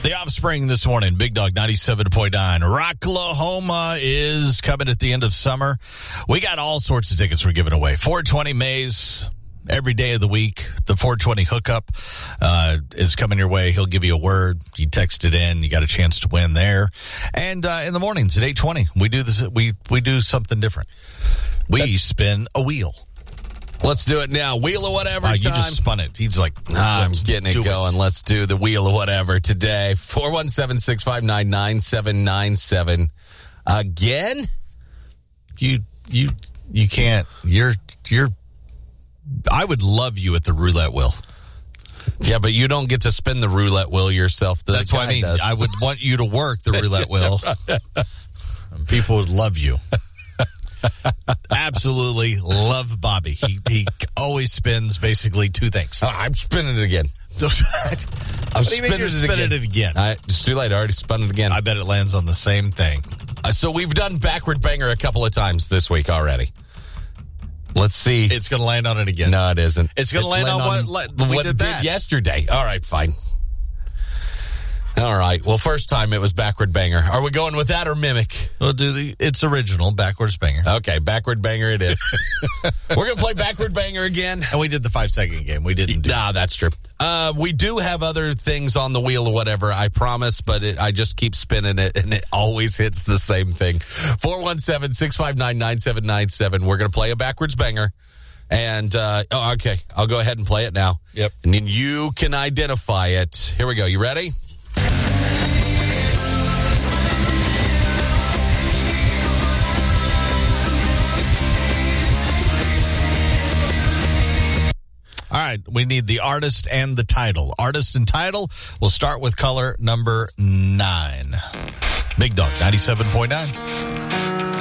The Offspring this morning, Big Dog 97.9. Rocklahoma is coming at the end of summer. We got all sorts of tickets we're giving away. 420 Maze, every day of the week. The 420 hookup is coming your way. He'll give you a word. You text it in. You got a chance to win there. And in the mornings at 8:20, we do this. We do something different. We spin a wheel. Let's do it now. Wheel of whatever time. You just spun it. He's like, I'm getting it going. Let's do the wheel of whatever today. 417-659-9797. Again? You can't. I would love you at the roulette wheel. Yeah, but you don't get to spin the roulette wheel yourself. That's what I mean. I would want you to work the roulette wheel. And people would love you. Absolutely love Bobby. He always spins basically two things. I'm spinning it again. I'm spinning it again. It's too late. I already spun it again. I bet it lands on the same thing. So we've done backward banger a couple of times this week already. Let's see. It's going to land on it again. No, it isn't. It's going to land on what we did that yesterday. All right, fine. All right. Well, first time it was backward banger. Are we going with that or mimic? We'll do it's original backwards banger. Okay, backward banger it is. We're going to play backward banger again. And we did the 5-second game. We didn't do that. That's true. We do have other things on the wheel or whatever, I promise, but I just keep spinning it, and it always hits the same thing. 417-659-9797. We're going to play a backwards banger. And, okay. I'll go ahead and play it now. Yep. And then you can identify it. Here we go. You ready? All right, we need the artist and the title. Artist and title, we'll start with color number 9. Big Dog, 97.9.